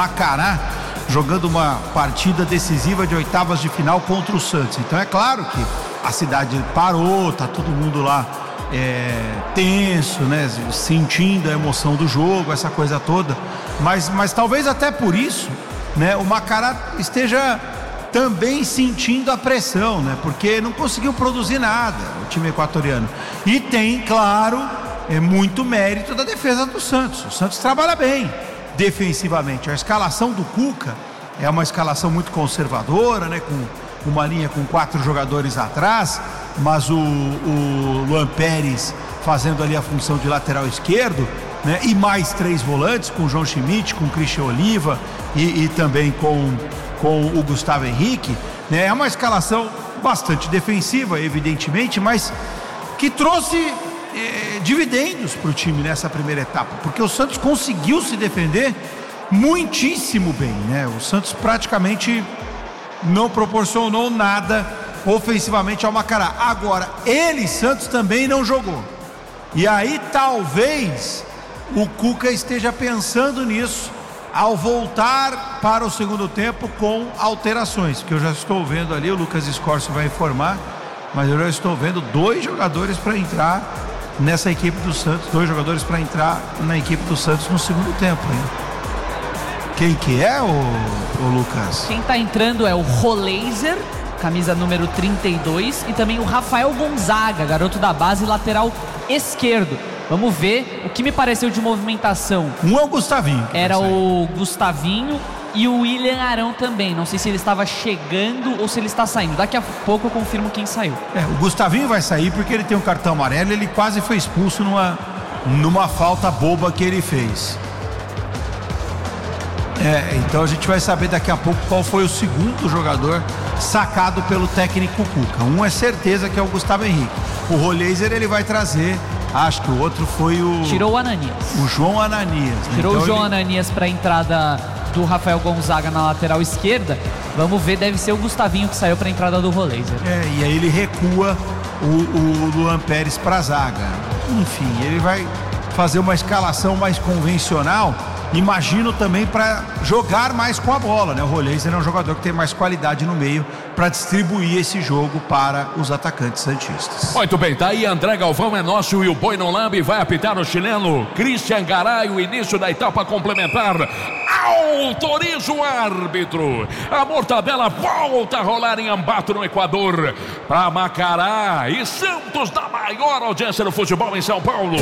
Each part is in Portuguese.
Macará, jogando uma partida decisiva de oitavas de final contra o Santos. Então é claro que a cidade parou, tá todo mundo lá tenso, né, sentindo a emoção do jogo, essa coisa toda, mas talvez até por isso, né, o Macará esteja também sentindo a pressão, né, porque não conseguiu produzir nada o time equatoriano, e tem, claro, muito mérito da defesa do Santos. O Santos trabalha bem defensivamente. A escalação do Cuca é uma escalação muito conservadora, né, com uma linha com 4 jogadores atrás, mas o Luan Pérez fazendo ali a função de lateral esquerdo, né, e mais 3 volantes, com o João Schmidt, com o Christian Oliva e também com o Gustavo Henrique, né. É uma escalação bastante defensiva, evidentemente, mas que trouxe dividendos para o time nessa primeira etapa, porque o Santos conseguiu se defender muitíssimo bem, né? O Santos praticamente não proporcionou nada ofensivamente ao Macará. Agora, Santos também não jogou, e aí talvez o Cuca esteja pensando nisso ao voltar para o segundo tempo com alterações, que eu já estou vendo ali, o Lucas Escorcio vai informar, mas eu já estou vendo 2 jogadores para entrar nessa equipe do Santos, 2 jogadores para entrar na equipe do Santos no segundo tempo, hein? Quem que é, o Lucas? Quem tá entrando é o Roleiser, camisa número 32, e também o Rafael Gonzaga, garoto da base, lateral esquerdo. Vamos ver o que me pareceu de movimentação. Um é o Gustavinho. Era o Gustavinho e o William Arão também. Não sei se ele estava chegando ou se ele está saindo. Daqui a pouco eu confirmo quem saiu. O Gustavinho vai sair porque ele tem um cartão amarelo. Ele quase foi expulso numa falta boba que ele fez. Então a gente vai saber daqui a pouco qual foi o segundo jogador sacado pelo técnico Cuca. Um é certeza que é o Gustavo Henrique. O Roleiser ele vai trazer, acho que o outro foi tirou o Ananias. O João Ananias, né? Tirou então o João Ananias para a entrada do Rafael Gonzaga na lateral esquerda. Vamos ver, deve ser o Gustavinho que saiu para a entrada do Roleiser. E aí ele recua o Luan Pérez para a zaga. Enfim, ele vai fazer uma escalação mais convencional, imagino também para jogar mais com a bola, né? O Roleiser é um jogador que tem mais qualidade no meio para distribuir esse jogo para os atacantes santistas. Muito bem, tá aí André Galvão, é nosso, e o Boi não lambe, vai apitar o chileno Christian Garay, o início da etapa complementar. Autoriza o árbitro. A mortadela volta a rolar em Ambato, no Equador, para Macará e Santos, da maior audiência do futebol em São Paulo.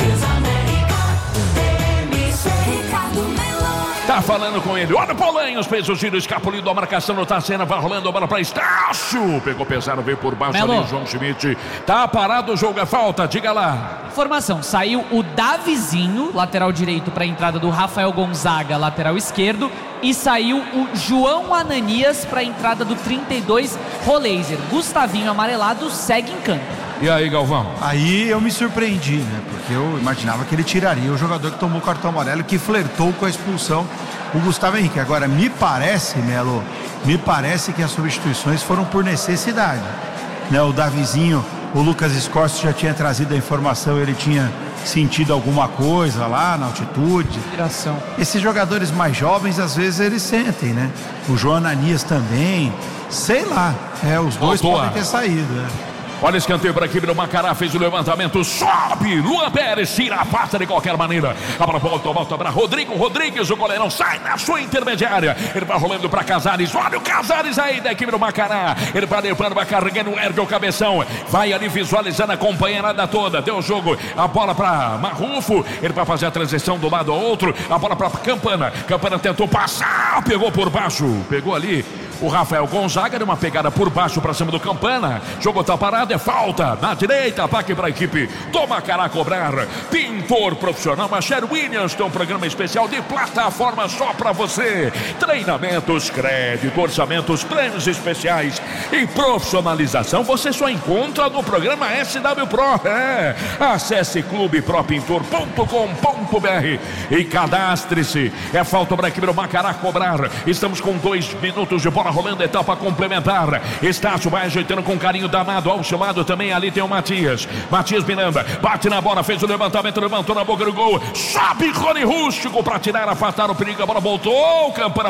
Tá falando com ele, olha o Polanhos, fez o giro, escapulindo a marcação no Tacena, vai rolando a bola para Estácio, pegou pesado, veio por baixo ali o João Schmidt, tá parado, o jogo é falta, diga lá. Informação, saiu o Davizinho, lateral direito, para a entrada do Rafael Gonzaga, lateral esquerdo, e saiu o João Ananias para a entrada do 32, Roleiser. Gustavinho amarelado segue em campo. E aí, Galvão? Aí eu me surpreendi, né? Porque eu imaginava que ele tiraria o jogador que tomou o cartão amarelo, que flertou com a expulsão, o Gustavo Henrique. Agora, me parece, Melo, que as substituições foram por necessidade, né? O Davizinho, o Lucas Escorcio já tinha trazido a informação, ele tinha sentido alguma coisa lá na altitude. Inspiração. Esses jogadores mais jovens, às vezes, eles sentem, né? O João Ananias também, sei lá, os dois podem ter saído, né? Olha o escanteio para a equipe do Macará, fez o levantamento, sobe, Luan Pérez, tira a pasta de qualquer maneira, a bola volta para Rodrigo Rodrigues, o goleirão sai na sua intermediária, ele vai rolando para Casares, olha o Casares aí da equipe do Macará, ele vai limpando, vai carregando, ergue o cabeção, vai ali visualizando a companheirada toda, deu o jogo, a bola para Marrufo, ele vai fazer a transição do lado ao outro, a bola para Campana tentou passar, pegou por baixo, pegou ali o Rafael Gonzaga, deu uma pegada por baixo para cima do Campana, jogo tá parado, é falta na direita, ataque para a equipe do Macará cobrar. Pintor profissional Sher Williams tem um programa especial de plataforma só para você, treinamentos, crédito, orçamentos, prêmios especiais e profissionalização você só encontra no programa SW Pro. Acesse clubepropintor.com.br e cadastre-se. É falta para a equipe do Macará cobrar. Estamos com 2 minutos de bola rolando, etapa complementar. Estácio vai ajeitando com carinho danado ao chamado também, ali tem o Matias Miranda, bate na bola, fez o levantamento, levantou na boca do gol, sobe Rony Rústico para tirar, afastar o perigo, a bola voltou, Campana